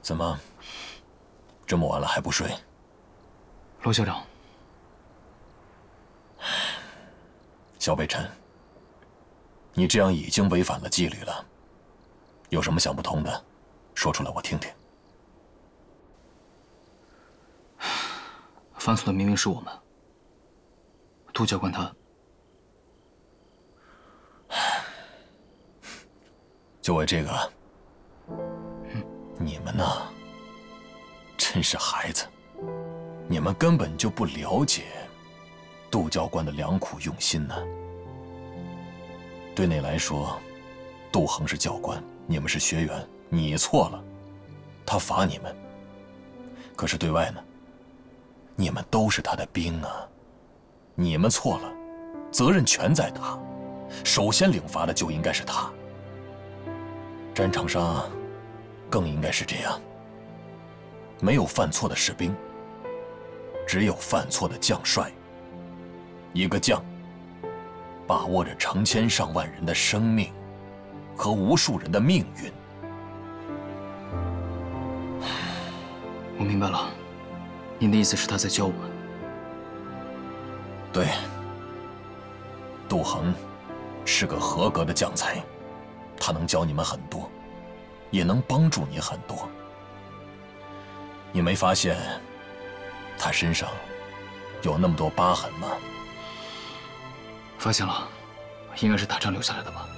怎么，这么晚了还不睡？ 罗校长， 萧北辰，你这样已经违反了纪律了。有什么想不通的，说出来我听听。 犯错的明明是我们，杜教官他…… 就为这个，你们呐，真是孩子，你们根本就不了解杜教官的良苦用心呢。对内来说，杜恒是教官，你们是学员，你错了，他罚你们。可是对外呢，你们都是他的兵啊，你们错了，责任全在他，首先领罚的就应该是他。战场上更应该是这样，没有犯错的士兵，只有犯错的将帅。一个将把握着成千上万人的生命和无数人的命运。 我明白了，您的意思是他在教我们。 对，杜恒是个合格的将才，他能教你们很多，也能帮助你很多。你没发现他身上有那么多疤痕吗？ 发现了，应该是打仗留下来的吧。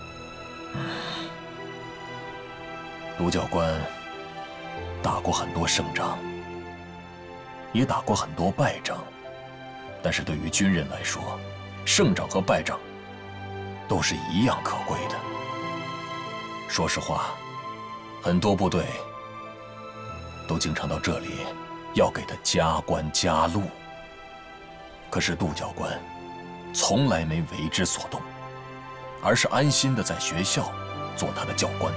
卢教官打过很多胜仗，也打过很多败仗，但是对于军人来说，胜仗和败仗都是一样可贵的。说实话，很多部队都经常到这里要给他加官加禄，可是杜教官从来没为之所动，而是安心的在学校做他的教官。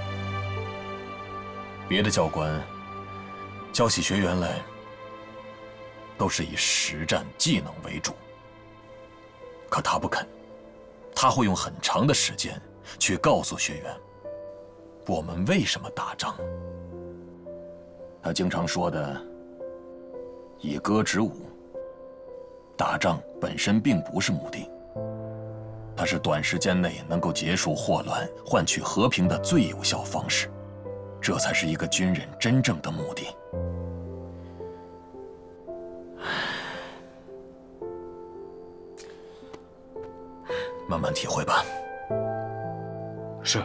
别的教官教起学员来都是以实战技能为主，可他不肯，他会用很长的时间去告诉学员我们为什么打仗。他经常说的以歌止舞，打仗本身并不是目的，它是短时间内能够结束祸乱、换取和平的最有效方式，这才是一个军人真正的目的。慢慢体会吧。 是。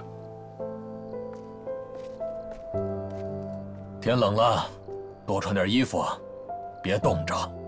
天冷了，多穿点衣服，别冻着。